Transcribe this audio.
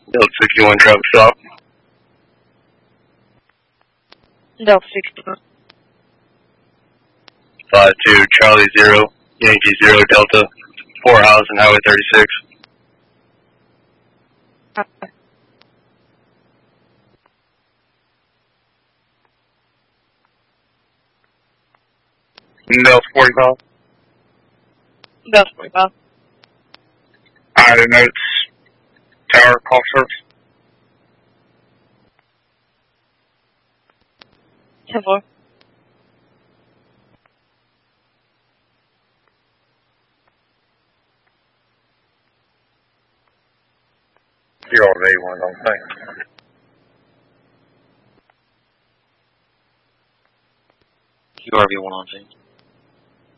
Delta 61, traffic stop. Delta 61. 52, Charlie 0, Yankee 0, Delta, 4 house and Highway 36. Delta 45. Delta 45. Alright, notes. Tower, call service. 10-4. You're already one, don't think. URV 1 on scene.